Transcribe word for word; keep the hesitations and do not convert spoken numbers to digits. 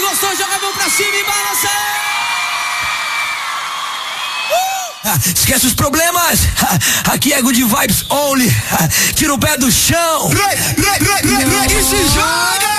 gostou, joga a mão pra cima e balança. Uh! Esquece os problemas. Aqui é Good Vibes Only. Tira o pé do chão. E se joga.